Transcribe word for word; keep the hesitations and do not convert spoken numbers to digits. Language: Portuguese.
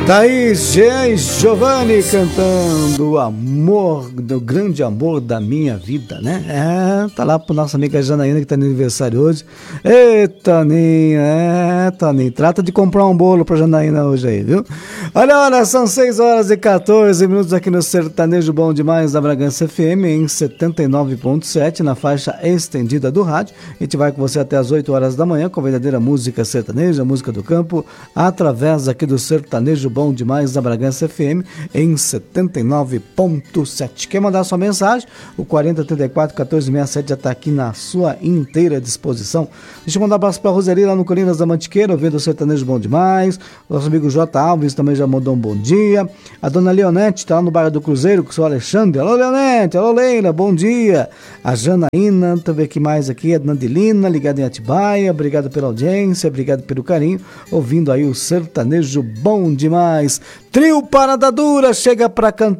Daí Jean Giovanni cantando o amor, do grande amor da minha vida, né? É, tá lá pro nossa amiga Janaína que tá no aniversário hoje. Eita, Ninha, é, Taninha, trata de comprar um bolo pra Janaína hoje aí, viu? Olha, olha, são seis horas e quatorze minutos aqui no Sertanejo Bom Demais da Bragança F M em setenta e nove ponto sete na faixa estendida do rádio. A gente vai com você até as oito horas da manhã com a verdadeira música sertaneja, música do campo, através aqui do Sertanejo Bom Bom Demais da Bragança F M em setenta e nove ponto sete. Quer mandar sua mensagem? O quarenta, trinta e quatro, quatorze, sessenta e sete já está aqui na sua inteira disposição. Deixa eu mandar um abraço para a Roseli lá no Colinas da Mantiqueira, ouvindo o Sertanejo Bom Demais. Nosso amigo J. Alves também já mandou um bom dia. A dona Leonete está lá no bairro do Cruzeiro com o seu Alexandre. Alô, Leonete. Alô, Leila. Bom dia. A Janaína, deixa eu ver aqui mais aqui. A Nandilina, ligada em Atibaia. Obrigado pela audiência, obrigado pelo carinho. Ouvindo aí o Sertanejo Bom Demais. Trio Parada Dura chega para cantar